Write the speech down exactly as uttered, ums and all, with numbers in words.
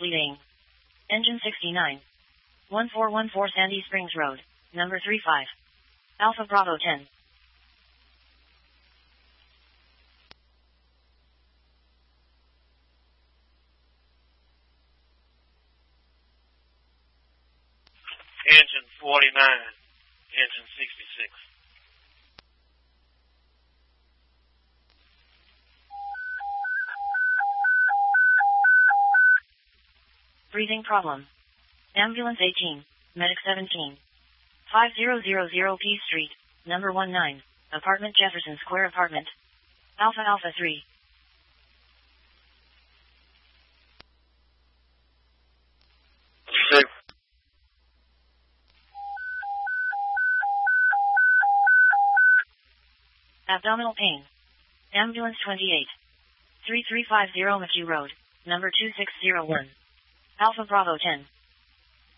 bleeding. Engine sixty-nine. one four one four Sandy Springs Road, number three five. Alpha Bravo ten. Engine forty-nine. Engine sixty-six. Breathing problem. Ambulance eighteen, Medic seventeen. five thousand P Street, number nineteen, apartment Jefferson Square apartment. Alpha Alpha three. Six. Abdominal pain. Ambulance twenty-eight. three three five zero McHugh Road, number two six zero one. Alpha Bravo ten.